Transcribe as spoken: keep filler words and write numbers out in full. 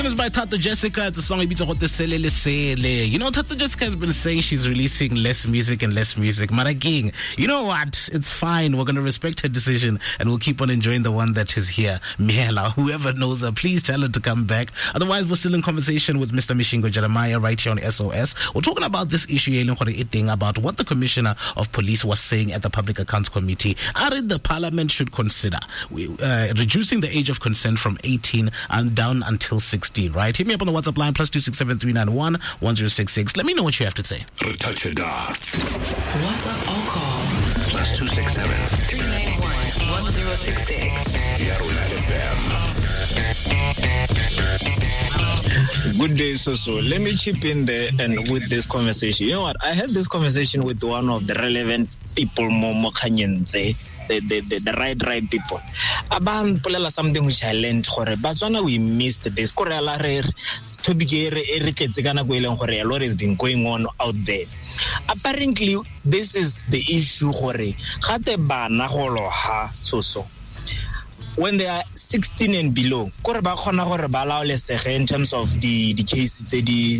It's by Tata Jessica. It's a song about what the Selele Sele. You know, Tata Jessica has been saying she's releasing less music and less music. Maraging, you know what? It's fine. We're going to respect her decision and we'll keep on enjoying the one that is here. Miela, whoever knows her, please tell her to come back. Otherwise, we're still in conversation with Mister Mishingo Jeremiah right here on S O S. We're talking about this issue about what the Commissioner of Police was saying at the Public Accounts Committee. I read the Parliament should consider uh, reducing the age of consent from eighteen and down until sixteen. Right? Hit me up on the WhatsApp line, plus two six seven three nine one one zero six six. Let me know what you have to say. WhatsApp or call. Plus two six seven three nine one one zero six six. Good day, so so. Let me chip in there and with this conversation. You know what? I had this conversation with one of the relevant people, Momo Kanyenze. The, the, the, the right right people. Aban polela something which I learned gore Batswana we missed this. Kore ala re tobike re re tletse kana go eleng gore a lot has been going on out there. Apparently this is the issue gore gate bana go loha so so. When they are sixteen and below, kore ba khona gore ba laolesege in terms of the the cases tse di